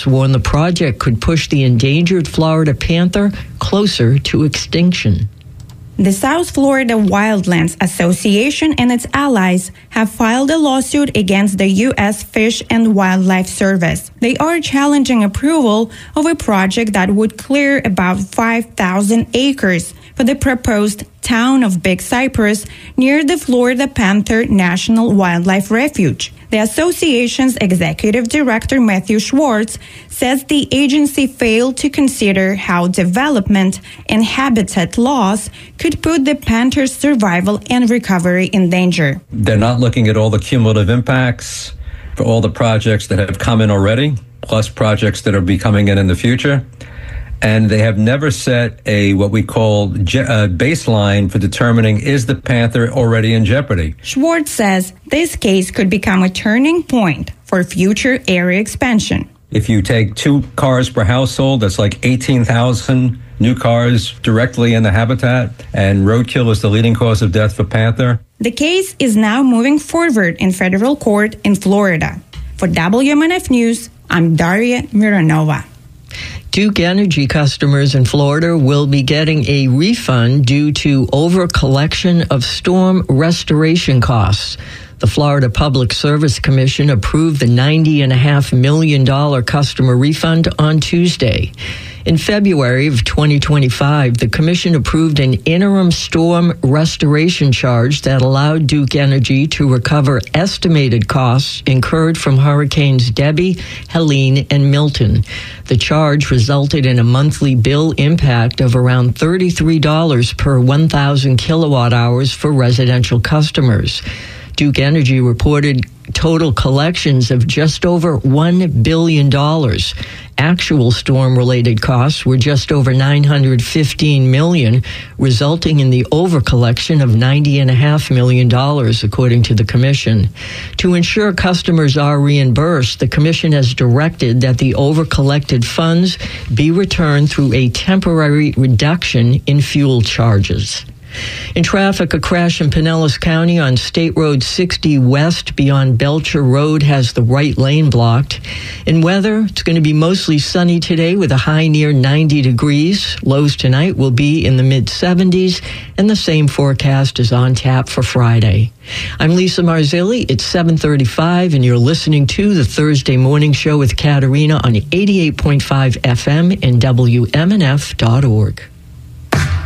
experts warn the project could push the endangered Florida panther closer to extinction. The South Florida Wildlands Association and its allies have filed a lawsuit against the U.S. Fish and Wildlife Service. They are challenging approval of a project that would clear about 5,000 acres for the proposed town of Big Cypress near the Florida Panther National Wildlife Refuge. The association's executive director, Matthew Schwartz, says the agency failed to consider how development and habitat loss could put the panther's survival and recovery in danger. They're not looking at all the cumulative impacts for all the projects that have come in already, plus projects that are be coming in the future. And they have never set a what we call baseline for determining is the panther already in jeopardy. Schwartz says this case could become a turning point for future area expansion. If you take 2 cars per household, that's like 18,000 new cars directly in the habitat, and roadkill is the leading cause of death for panther. The case is now moving forward in federal court in Florida. For WMNF News, I'm Daria Mironova. Duke Energy customers in Florida will be getting a refund due to over-collection of storm restoration costs. The Florida Public Service Commission approved the $90.5 million customer refund on Tuesday. In February of 2025, the Commission approved an interim storm restoration charge that allowed Duke Energy to recover estimated costs incurred from Hurricanes Debbie, Helene, and Milton. The charge resulted in a monthly bill impact of around $33 per 1,000 kilowatt hours for residential customers. Duke Energy reported total collections of just over $1 billion. Actual storm-related costs were just over $915 million, resulting in the overcollection of $90.5 million, according to the Commission. To ensure customers are reimbursed, the Commission has directed that the overcollected funds be returned through a temporary reduction in fuel charges. In traffic, a crash in Pinellas County on State Road 60 West beyond Belcher Road has the right lane blocked. In weather, it's going to be mostly sunny today with a high near 90 degrees. Lows tonight will be in the mid-70s, and the same forecast is on tap for Friday. I'm Lisa Marzilli. It's 7:35, and you're listening to the Thursday Morning Show with Katerina on 88.5 FM and WMNF.org.